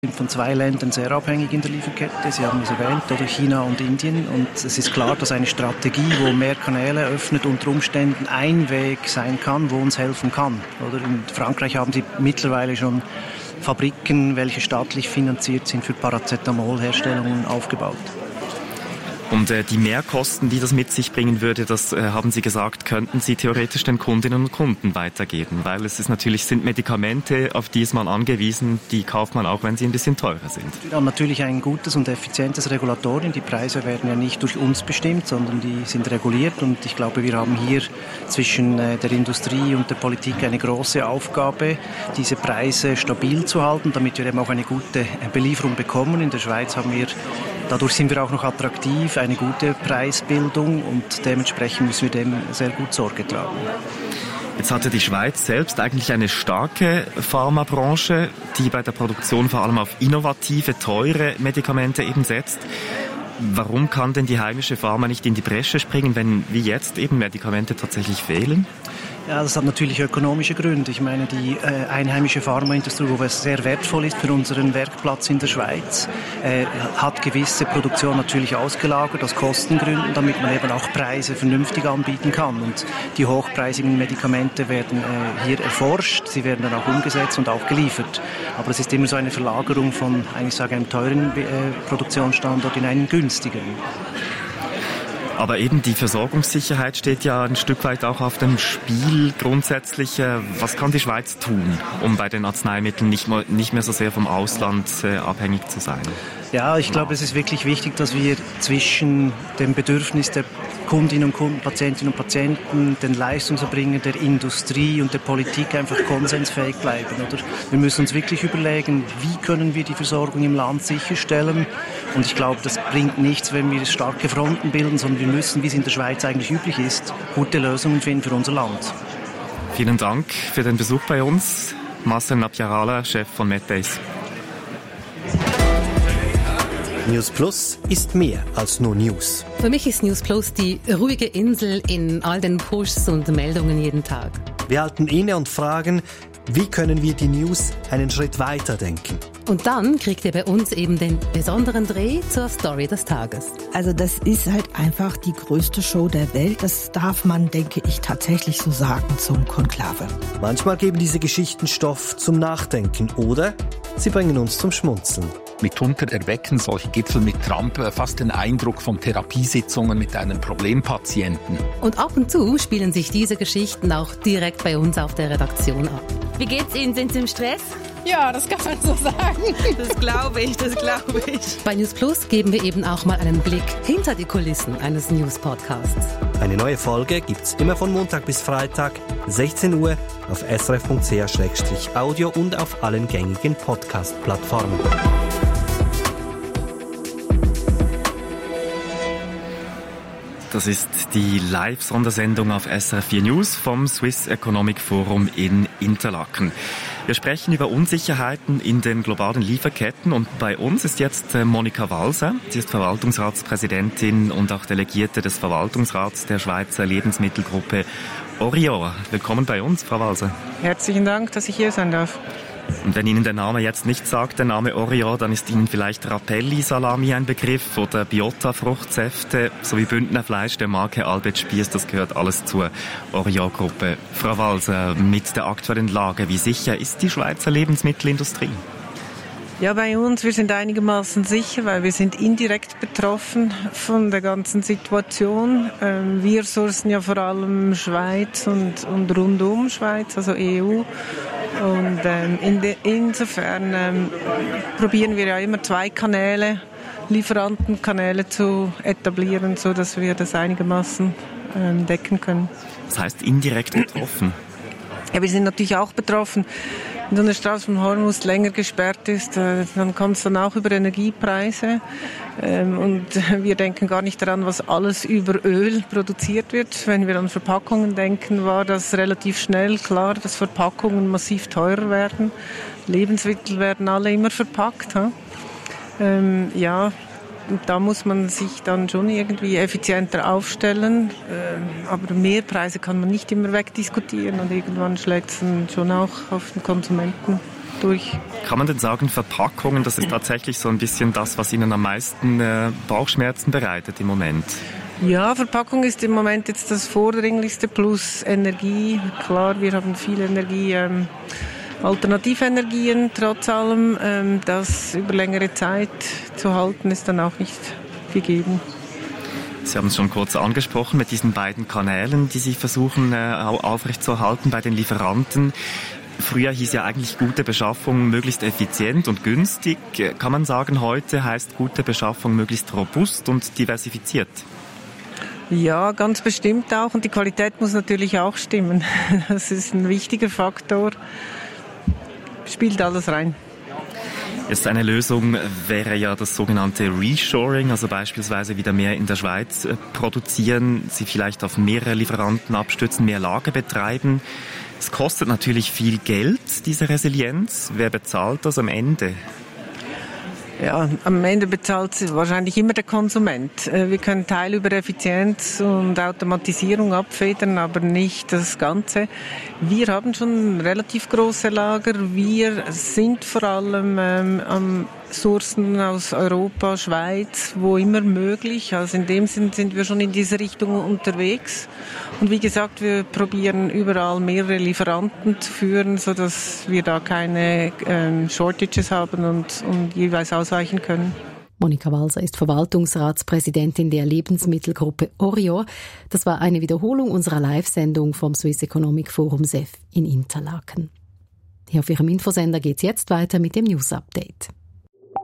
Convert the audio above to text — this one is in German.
sind von 2 Ländern sehr abhängig in der Lieferkette. Sie haben es erwähnt, oder China und Indien. Und es ist klar, dass eine Strategie, wo mehr Kanäle öffnet, unter Umständen ein Weg sein kann, wo uns helfen kann. Oder in Frankreich haben sie mittlerweile schon Fabriken, welche staatlich finanziert sind, für Paracetamolherstellungen aufgebaut. Und die Mehrkosten, die das mit sich bringen würde, das haben Sie gesagt, könnten Sie theoretisch den Kundinnen und Kunden weitergeben, weil es ist natürlich, sind Medikamente, auf die ist man angewiesen, die kauft man auch, wenn sie ein bisschen teurer sind. Wir haben natürlich ein gutes und effizientes Regulatorium. Die Preise werden ja nicht durch uns bestimmt, sondern die sind reguliert, und ich glaube, wir haben hier zwischen der Industrie und der Politik eine große Aufgabe, diese Preise stabil zu halten, damit wir eben auch eine gute Belieferung bekommen. In der Schweiz haben wir, dadurch sind wir auch noch attraktiv, eine gute Preisbildung, und dementsprechend müssen wir dem sehr gut Sorge tragen. Jetzt hatte die Schweiz selbst eigentlich eine starke Pharmabranche, die bei der Produktion vor allem auf innovative, teure Medikamente eben setzt. Warum kann denn die heimische Pharma nicht in die Bresche springen, wenn wie jetzt eben Medikamente tatsächlich fehlen? Ja, das hat natürlich ökonomische Gründe. Ich meine, die einheimische Pharmaindustrie, wo es sehr wertvoll ist für unseren Werkplatz in der Schweiz, hat gewisse Produktion natürlich ausgelagert aus Kostengründen, damit man eben auch Preise vernünftig anbieten kann. Und die hochpreisigen Medikamente werden hier erforscht, sie werden dann auch umgesetzt und auch geliefert. Aber es ist immer so eine Verlagerung von, eigentlich sage, einem teuren Produktionsstandort in einen günstigen. Aber eben die Versorgungssicherheit steht ja ein Stück weit auch auf dem Spiel. Grundsätzlich, was kann die Schweiz tun, um bei den Arzneimitteln nicht mehr so sehr vom Ausland abhängig zu sein? Ja, ich glaube, es ist wirklich wichtig, dass wir zwischen dem Bedürfnis der Kundinnen und Kunden, Patientinnen und Patienten, den Leistungserbringern der Industrie und der Politik einfach konsensfähig bleiben. Oder? Wir müssen uns wirklich überlegen, wie können wir die Versorgung im Land sicherstellen. Und ich glaube, das bringt nichts, wenn wir starke Fronten bilden, sondern wir müssen, wie es in der Schweiz eigentlich üblich ist, gute Lösungen finden für unser Land. Vielen Dank für den Besuch bei uns. Marcel Napjarala, Chef von Meddays. News Plus ist mehr als nur News. Für mich ist News Plus die ruhige Insel in all den Pushs und Meldungen jeden Tag. Wir halten inne und fragen, wie können wir die News einen Schritt weiter denken? Und dann kriegt ihr bei uns eben den besonderen Dreh zur Story des Tages. Also das ist halt einfach die größte Show der Welt. Das darf man, denke ich, tatsächlich so sagen zum Konklave. Manchmal geben diese Geschichten Stoff zum Nachdenken oder sie bringen uns zum Schmunzeln. Mitunter erwecken solche Gipfel mit Trump fast den Eindruck von Therapiesitzungen mit einem Problempatienten. Und ab und zu spielen sich diese Geschichten auch direkt bei uns auf der Redaktion ab. Wie geht's Ihnen? Sind Sie im Stress? Ja, das kann man so sagen. Das glaube ich. Bei News Plus geben wir eben auch mal einen Blick hinter die Kulissen eines News-Podcasts. Eine neue Folge gibt's immer von Montag bis Freitag, 16 Uhr, auf srf.ch/audio und auf allen gängigen Podcast-Plattformen. Das ist die Live-Sondersendung auf SRF 4 News vom Swiss Economic Forum in Interlaken. Wir sprechen über Unsicherheiten in den globalen Lieferketten und bei uns ist jetzt Monika Walser. Sie ist Verwaltungsratspräsidentin und auch Delegierte des Verwaltungsrats der Schweizer Lebensmittelgruppe Orior. Willkommen bei uns, Frau Walser. Herzlichen Dank, dass ich hier sein darf. Und wenn Ihnen der Name jetzt nicht sagt, der Name Orior, dann ist Ihnen vielleicht Rapelli-Salami ein Begriff oder Biota-Fruchtsäfte sowie Bündnerfleisch der Marke Albert Spiess. Das gehört alles zur Orior-Gruppe. Frau Walser, mit der aktuellen Lage, wie sicher ist die Schweizer Lebensmittelindustrie? Ja, bei uns, wir sind einigermaßen sicher, weil wir sind indirekt betroffen von der ganzen Situation. Wir sourcen ja vor allem Schweiz und rundum Schweiz, also EU. Und insofern probieren wir ja immer 2 Kanäle, Lieferantenkanäle zu etablieren, so dass wir das einigermaßen decken können. Das heißt indirekt betroffen? Ja, wir sind natürlich auch betroffen. Wenn so eine Straße von Hormuz länger gesperrt ist, dann kommt es dann auch über Energiepreise. Und wir denken gar nicht daran, was alles über Öl produziert wird. Wenn wir an Verpackungen denken, war das relativ schnell klar, dass Verpackungen massiv teurer werden. Lebensmittel werden alle immer verpackt. Ja, und da muss man sich dann schon irgendwie effizienter aufstellen. Aber Mehrpreise kann man nicht immer wegdiskutieren und irgendwann schlägt es dann schon auch auf den Konsumenten. durch. Kann man denn sagen, Verpackungen, das ist tatsächlich so ein bisschen das, was Ihnen am meisten Bauchschmerzen bereitet im Moment? Ja, Verpackung ist im Moment jetzt das Vordringlichste plus Energie. Klar, wir haben viel Energie, Alternativenergien trotz allem. Das über längere Zeit zu halten, ist dann auch nicht gegeben. Sie haben es schon kurz angesprochen mit diesen beiden Kanälen, die Sie versuchen aufrechtzuerhalten bei den Lieferanten. Früher hieß ja eigentlich gute Beschaffung möglichst effizient und günstig. Kann man sagen, heute heißt gute Beschaffung möglichst robust und diversifiziert? Ja, ganz bestimmt auch. Und die Qualität muss natürlich auch stimmen. Das ist ein wichtiger Faktor. Spielt alles rein. Jetzt eine Lösung wäre ja das sogenannte Reshoring, also beispielsweise wieder mehr in der Schweiz produzieren, sie vielleicht auf mehrere Lieferanten abstützen, mehr Lager betreiben. Es kostet natürlich viel Geld, diese Resilienz. Wer bezahlt das am Ende? Ja, am Ende bezahlt wahrscheinlich immer der Konsument. Wir können Teil über Effizienz und Automatisierung abfedern, aber nicht das Ganze. Wir haben schon relativ große Lager. Wir sind vor allem am Sourcen aus Europa, Schweiz, wo immer möglich. Also in dem Sinn sind wir schon in diese Richtung unterwegs. Und wie gesagt, wir probieren überall mehrere Lieferanten zu führen, sodass wir da keine Shortages haben und jeweils ausweichen können. Monika Walser ist Verwaltungsratspräsidentin der Lebensmittelgruppe Orio. Das war eine Wiederholung unserer Live-Sendung vom Swiss Economic Forum SEF in Interlaken. Hier auf Ihrem Infosender geht es jetzt weiter mit dem News-Update.